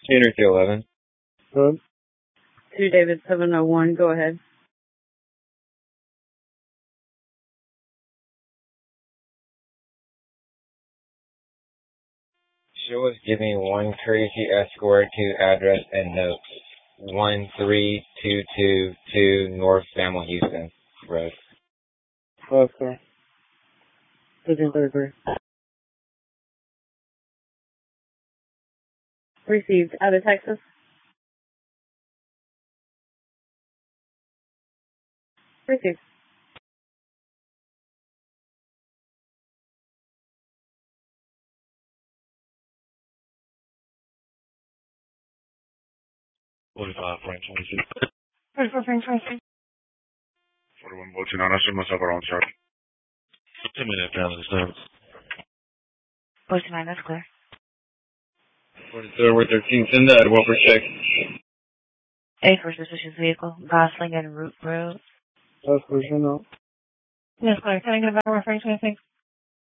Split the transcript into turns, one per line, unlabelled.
Peter 211.
Good.
2 David 701, go ahead.
She was giving one courtesy escort to address and notes 13222 North Samuel Houston Road.
Okay. 1533.
Received. Out of Texas. Received.
Frank 26.
44 Frank 26.
41 Bolton, I should myself around chart. 10 minutes down to the service.
49, that's clear.
43rd, we're 13. Send that. What for check?
A for suspicious vehicle. Gosling and Root Road.
That's pushing up.
Yes, clear. Can I get a back Frank 26?